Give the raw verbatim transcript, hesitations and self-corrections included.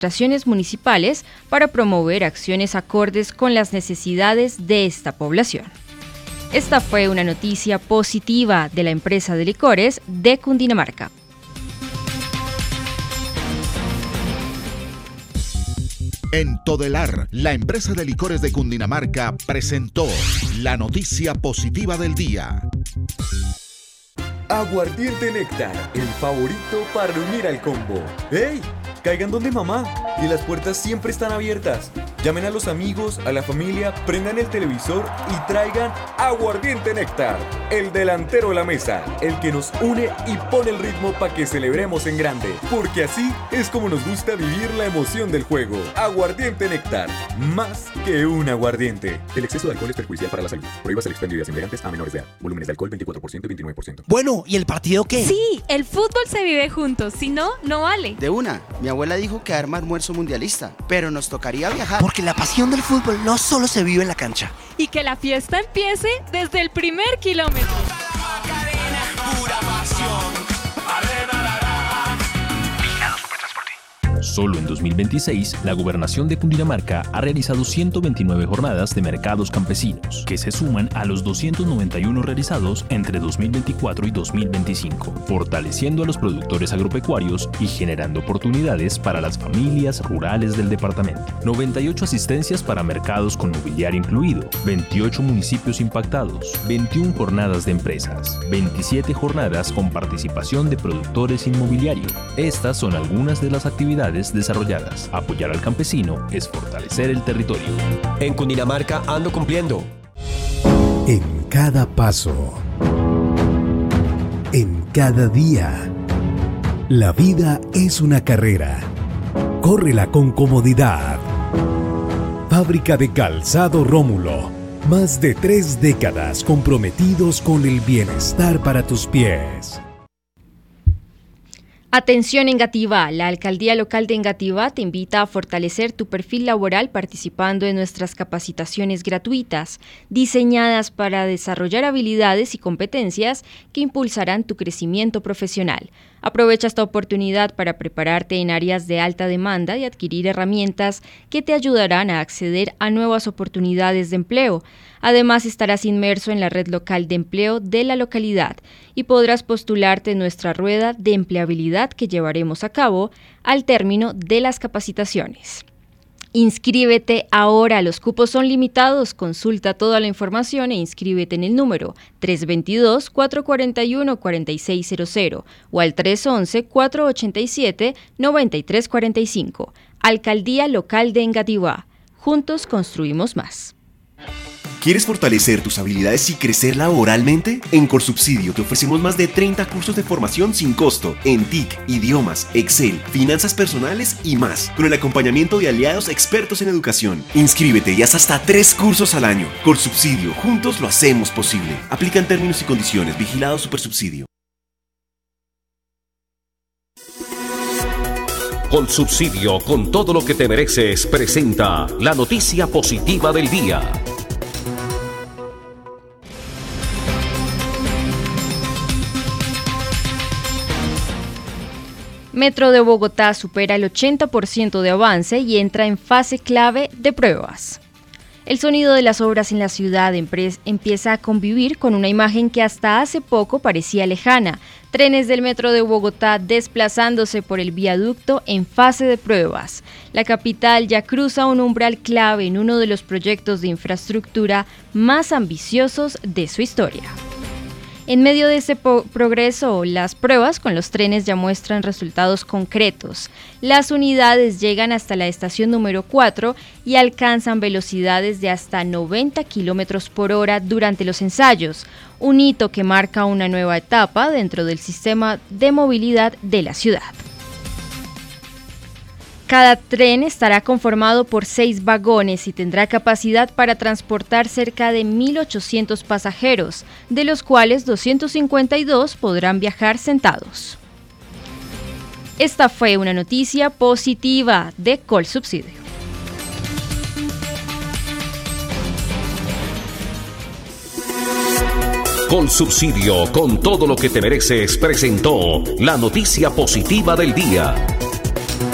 administraciones municipales para promover acciones acordes con las necesidades de esta población. Esta fue una noticia positiva de la empresa de licores de Cundinamarca. En Todelar, la empresa de licores de Cundinamarca presentó la noticia positiva del día. Aguardiente Néctar, el favorito para reunir al combo. ¡Ey! Caigan donde mamá, y las puertas siempre están abiertas. Llamen a los amigos, a la familia, prendan el televisor y traigan Aguardiente Néctar, el delantero de la mesa, el que nos une y pone el ritmo para que celebremos en grande, porque así es como nos gusta vivir la emoción del juego. Aguardiente Néctar, más que un aguardiente. El exceso de alcohol es perjudicial para la salud. Prohíbas el expendio de embriagantes a menores de edad. Volúmenes de alcohol veinticuatro por ciento y veintinueve por ciento. Bueno, ¿y el partido qué? Sí, el fútbol se vive juntos, si no, no vale. De una, mi abuela dijo que arma almuerzo mundialista, pero nos tocaría viajar. Porque la pasión del fútbol no solo se vive en la cancha. Y que la fiesta empiece desde el primer kilómetro. Solo en dos mil veintiséis, la Gobernación de Cundinamarca ha realizado ciento veintinueve jornadas de mercados campesinos, que se suman a los doscientos noventa y uno realizados entre dos mil veinticuatro y dos mil veinticinco, fortaleciendo a los productores agropecuarios y generando oportunidades para las familias rurales del departamento. noventa y ocho asistencias para mercados con mobiliario incluido, veintiocho municipios impactados, veintiuna jornadas de empresas, veintisiete jornadas con participación de productores inmobiliario. Estas son algunas de las actividades desarrolladas. Apoyar al campesino es fortalecer el territorio. En Cundinamarca ando cumpliendo. En cada paso, en cada día, la vida es una carrera. Córrela con comodidad. Fábrica de Calzado Rómulo. Más de tres décadas comprometidos con el bienestar para tus pies. Atención Engativá, la Alcaldía Local de Engativá te invita a fortalecer tu perfil laboral participando en nuestras capacitaciones gratuitas, diseñadas para desarrollar habilidades y competencias que impulsarán tu crecimiento profesional. Aprovecha esta oportunidad para prepararte en áreas de alta demanda y adquirir herramientas que te ayudarán a acceder a nuevas oportunidades de empleo. Además, estarás inmerso en la red local de empleo de la localidad y podrás postularte en nuestra rueda de empleabilidad que llevaremos a cabo al término de las capacitaciones. Inscríbete ahora, los cupos son limitados, consulta toda la información e inscríbete en el número tres dos dos, cuatro cuatro uno, cuatro seis cero cero o al tres once, cuatro ochenta y siete, noventa y tres cuarenta y cinco. Alcaldía Local de Engativá. Juntos construimos más. ¿Quieres fortalecer tus habilidades y crecer laboralmente? En Colsubsidio te ofrecemos más de treinta cursos de formación sin costo en T I C, idiomas, Excel, finanzas personales y más, con el acompañamiento de aliados expertos en educación. Inscríbete y haz hasta tres cursos al año. Colsubsidio, juntos lo hacemos posible. Aplican términos y condiciones. Vigilado Supersubsidio. Colsubsidio, con todo lo que te mereces, presenta la noticia positiva del día. Metro de Bogotá supera el ochenta por ciento de avance y entra en fase clave de pruebas. El sonido de las obras en la ciudad empieza a convivir con una imagen que hasta hace poco parecía lejana. Trenes del Metro de Bogotá desplazándose por el viaducto en fase de pruebas. La capital ya cruza un umbral clave en uno de los proyectos de infraestructura más ambiciosos de su historia. En medio de ese po- progreso, las pruebas con los trenes ya muestran resultados concretos. Las unidades llegan hasta la estación número cuatro y alcanzan velocidades de hasta noventa kilómetros por hora durante los ensayos, un hito que marca una nueva etapa dentro del sistema de movilidad de la ciudad. Cada tren estará conformado por seis vagones y tendrá capacidad para transportar cerca de mil ochocientos pasajeros, de los cuales doscientos cincuenta y dos podrán viajar sentados. Esta fue una noticia positiva de Colsubsidio. Colsubsidio, con todo lo que te mereces, presentó la noticia positiva del día.